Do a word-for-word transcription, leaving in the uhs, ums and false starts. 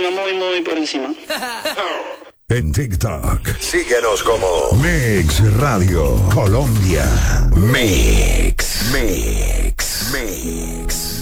encima, muy, muy por encima. En TikTok, síguenos como Mix Radio Colombia. Mix, Mix.